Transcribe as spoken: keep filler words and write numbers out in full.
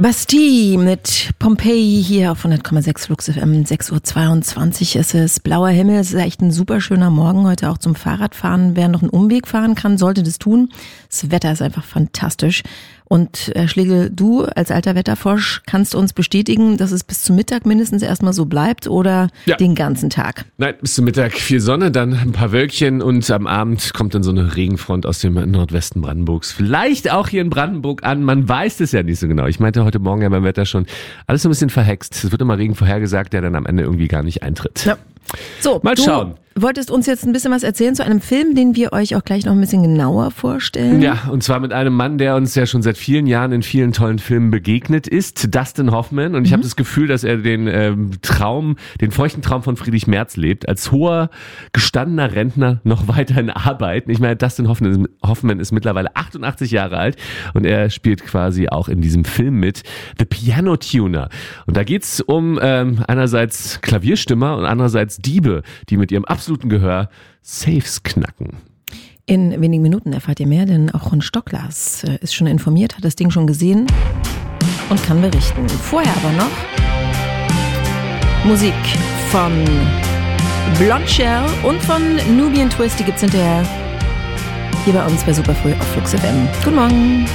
Bastille mit Pompeii hier auf hundert Komma sechs Flux F M. sechs Uhr zweiundzwanzig ist es. Blauer Himmel, es ist echt ein super schöner Morgen heute auch zum Fahrradfahren. Wer noch einen Umweg fahren kann, sollte das tun. Das Wetter ist einfach fantastisch. Und Herr Schlegel, du als alter Wetterfrosch kannst uns bestätigen, dass es bis zum Mittag mindestens erstmal so bleibt oder ja. den ganzen Tag? Nein, bis zum Mittag viel Sonne, dann ein paar Wölkchen und am Abend kommt dann so eine Regenfront aus dem Nordwesten Brandenburgs. Vielleicht auch hier in Brandenburg an, man weiß es ja nicht so genau. Ich meinte heute Morgen ja beim Wetter schon, alles so ein bisschen verhext. Es wird immer Regen vorhergesagt, der dann am Ende irgendwie gar nicht eintritt. Ja. So, mal du schauen. Wolltest uns jetzt ein bisschen was erzählen zu einem Film, den wir euch auch gleich noch ein bisschen genauer vorstellen? Ja, und zwar mit einem Mann, der uns ja schon seit vielen Jahren in vielen tollen Filmen begegnet ist, Dustin Hoffman. Und ich mhm. habe das Gefühl, dass er den ähm, Traum, den feuchten Traum von Friedrich Merz lebt, als hoher, gestandener Rentner noch weiterhin arbeiten. Ich meine, Dustin Hoffman ist, Hoffman ist mittlerweile achtundachtzig Jahre alt und er spielt quasi auch in diesem Film mit, The Piano Tuner. Und da geht's um ähm, einerseits Klavierstimmer und andererseits Diebe, die mit ihrem absoluten Gehör Safes knacken. In wenigen Minuten erfahrt ihr mehr, denn auch Ron Stocklas ist schon informiert, hat das Ding schon gesehen und kann berichten. Vorher aber noch Musik von Blonde Shell und von Nubian Twist, die gibt's hinterher hier bei uns bei Superfrüh auf Flux F M. Guten Morgen.